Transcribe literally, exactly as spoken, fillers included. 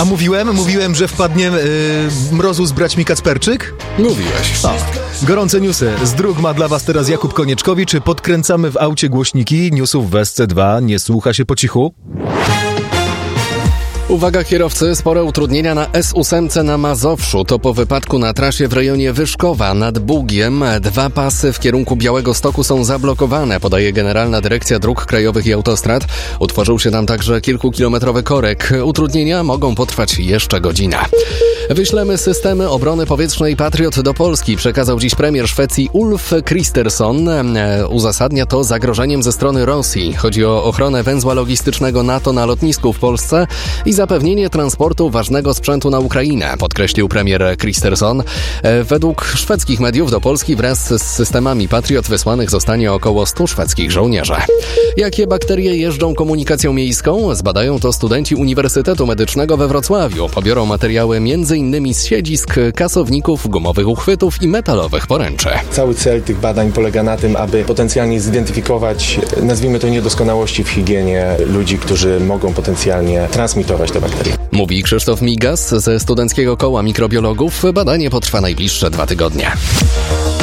A mówiłem, mówiłem, że wpadnie yy, mrozu zbrać mi Kacperczyk? Mówiłeś. O. Gorące newsy. Z dróg ma dla was teraz Jakub Konieczkowicz. Podkręcamy w aucie głośniki. Newsów w S C dwa. Nie słucha się po cichu. Uwaga kierowcy, spore utrudnienia na S osiem na Mazowszu. To po wypadku na trasie w rejonie Wyszkowa nad Bugiem. Dwa pasy w kierunku Białegostoku są zablokowane, podaje Generalna Dyrekcja Dróg Krajowych i Autostrad. Utworzył się tam także kilkukilometrowy korek. Utrudnienia mogą potrwać jeszcze godzinę. Wyślemy systemy obrony powietrznej Patriot do Polski, przekazał dziś premier Szwecji Ulf Kristersson. Uzasadnia to zagrożeniem ze strony Rosji. Chodzi o ochronę węzła logistycznego NATO na lotnisku w Polsce i zapewnienie transportu ważnego sprzętu na Ukrainę, podkreślił premier Kristersson. Według szwedzkich mediów do Polski wraz z systemami Patriot wysłanych zostanie około stu szwedzkich żołnierzy. Jakie bakterie jeżdżą komunikacją miejską? Zbadają to studenci Uniwersytetu Medycznego we Wrocławiu. Pobiorą materiały między innymi z siedzisk, kasowników, gumowych uchwytów i metalowych poręczy. Cały cel tych badań polega na tym, aby potencjalnie zidentyfikować, nazwijmy to, niedoskonałości w higienie ludzi, którzy mogą potencjalnie transmitować te bakterie. Mówi Krzysztof Migas ze Studenckiego Koła Mikrobiologów. Badanie potrwa najbliższe dwa tygodnie.